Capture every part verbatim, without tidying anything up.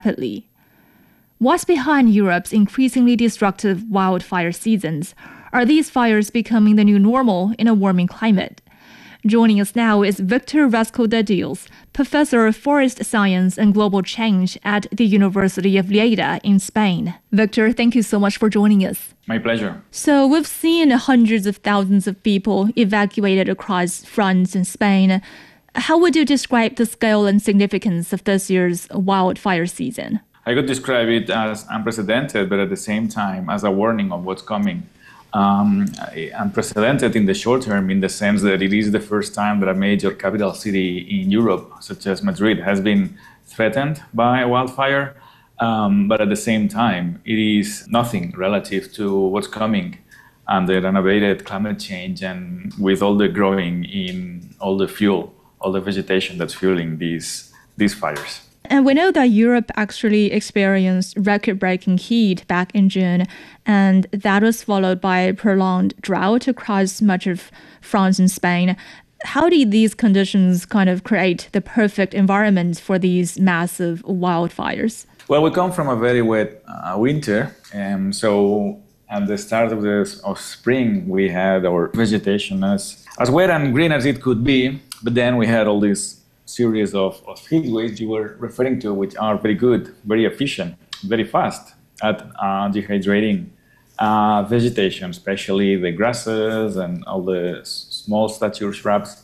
rapidly. What's behind Europe's increasingly destructive wildfire seasons? Are these fires becoming the new normal in a warming climate? Joining us now is Victor Rasco-de-Dios, Professor of Forest Science and Global Change at the University of Lleida in Spain. Victor, thank you so much for joining us. My pleasure. So we've seen hundreds of thousands of people evacuated across France and Spain. How would you describe the scale and significance of this year's wildfire season? I could describe it as unprecedented, but at the same time as a warning of what's coming. Um, unprecedented in the short term, in the sense that it is the first time that a major capital city in Europe, such as Madrid, has been threatened by a wildfire. Um, but at the same time, it is nothing relative to what's coming under unabated climate change and with all the growing in all the fuel, all the vegetation that's fueling these these fires. And we know that Europe actually experienced record-breaking heat back in June, and that was followed by a prolonged drought across much of France and Spain. How did these conditions kind of create the perfect environment for these massive wildfires? Well, we come from a very wet uh, winter, and so at the start of the of spring, we had our vegetation as, as wet and green as it could be, but then we had all these series of, of heat waves you were referring to, which are very good, very efficient, very fast at uh, dehydrating uh, vegetation, especially the grasses and all the s- small stature shrubs.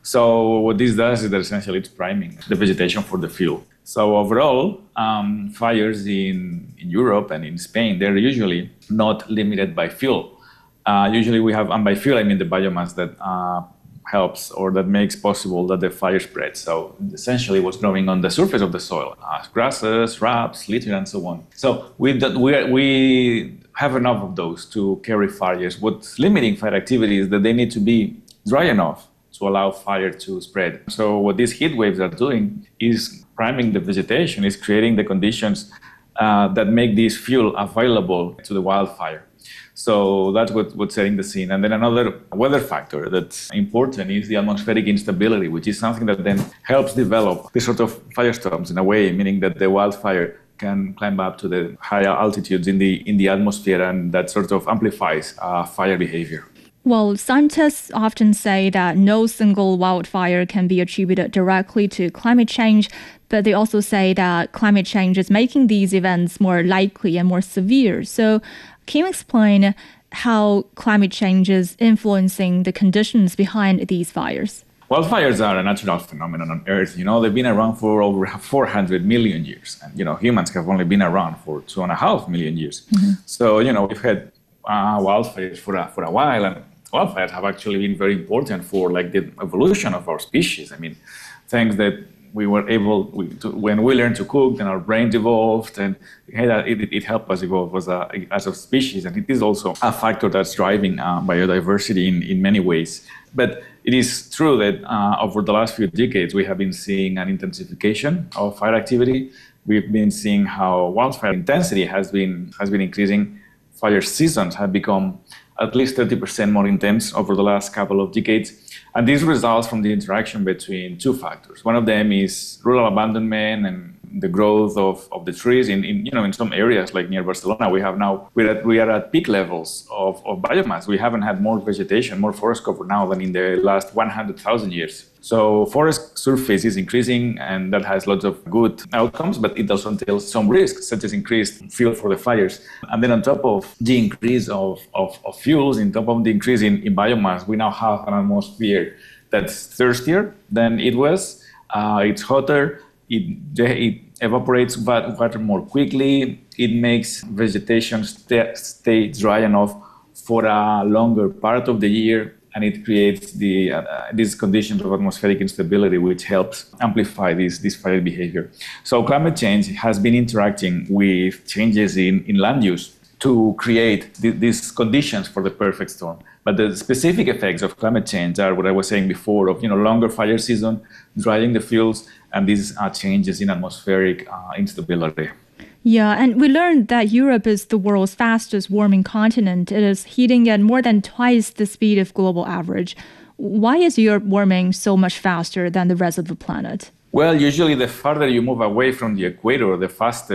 So what this does is that essentially it's priming the vegetation for the fuel. So overall, um, fires in, in Europe and in Spain, they're usually not limited by fuel. Uh, usually we have, and by fuel I mean the biomass that uh, helps or that makes possible that the fire spreads. So essentially what's growing on the surface of the soil, uh, grasses, shrubs, litter, and so on. So we, we, we have enough of those to carry fires. What's limiting fire activity is that they need to be dry enough to allow fire to spread. So what these heat waves are doing is priming the vegetation, is creating the conditions uh, that make this fuel available to the wildfire. So that's what, what's setting the scene. And then another weather factor that's important is the atmospheric instability, which is something that then helps develop this sort of firestorms in a way, meaning that the wildfire can climb up to the higher altitudes in the in the atmosphere, and that sort of amplifies uh, fire behavior. Well, scientists often say that no single wildfire can be attributed directly to climate change, but they also say that climate change is making these events more likely and more severe. So can you explain how climate change is influencing the conditions behind these fires? Wildfires are a natural phenomenon on Earth. You know, they've been around for over four hundred million years. And, you know, humans have only been around for two and a half million years. Mm-hmm. So, you know, we've had uh, wildfires for a, for a while, and wildfires have actually been very important for, like, the evolution of our species. I mean, things that we were able, we, to, when we learned to cook, then our brains evolved, and it, it, it helped us evolve as a, as a species. And it is also a factor that's driving uh, biodiversity in, in many ways. But it is true that uh, over the last few decades, we have been seeing an intensification of fire activity. We've been seeing how wildfire intensity has been has been increasing. Fire seasons have become at least thirty percent more intense over the last couple of decades. And this results from the interaction between two factors. One of them is rural abandonment and the growth of, of the trees in, in you know in some areas like near Barcelona. We have now we're at, we are at peak levels of, of biomass. We haven't had more vegetation, more forest cover now than in the last one hundred thousand years. So forest surface is increasing, and that has lots of good outcomes, but it also entails some risks, such as increased fuel for the fires. And then on top of the increase of, of, of fuels, on top of the increase in, in biomass, we now have an atmosphere that's thirstier than it was. Uh, it's hotter. It, it evaporates water more quickly. It makes vegetation stay, stay dry enough for a longer part of the year. And it creates the, uh, these conditions of atmospheric instability, which helps amplify this, this fire behavior. So climate change has been interacting with changes in, in land use to create th- these conditions for the perfect storm. But the specific effects of climate change are what I was saying before, of you know longer fire season, drying the fuels, and these uh, changes in atmospheric uh, instability. Yeah, and we learned that Europe is the world's fastest warming continent. It is heating at more than twice the speed of global average. Why is Europe warming so much faster than the rest of the planet? Well, usually the farther you move away from the equator, the faster